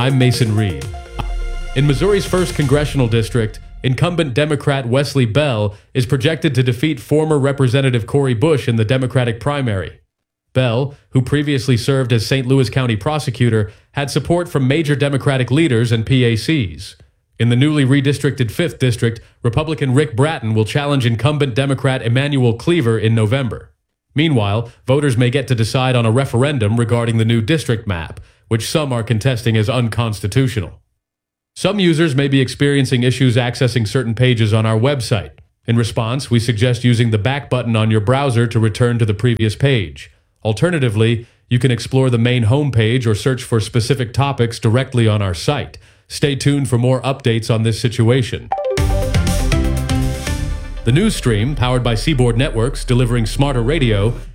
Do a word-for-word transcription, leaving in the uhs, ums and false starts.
I'm Mason Reed. In Missouri's first congressional district, incumbent Democrat Wesley Bell is projected to defeat former Representative Cori Bush in the Democratic primary. Bell, who previously served as Saint Louis County prosecutor, had support from major Democratic leaders and P A Cs. In the newly redistricted fifth District, Republican Rick Bratton will challenge incumbent Democrat Emanuel Cleaver in November. Meanwhile, voters may get to decide on a referendum regarding the new district map, which some are contesting as unconstitutional. Some users may be experiencing issues accessing certain pages on our website. In response, we suggest using the back button on your browser to return to the previous page. Alternatively, you can explore the main homepage or search for specific topics directly on our site. Stay tuned for more updates on this situation. The news stream, powered by Seaboard Networks, delivering smarter radio,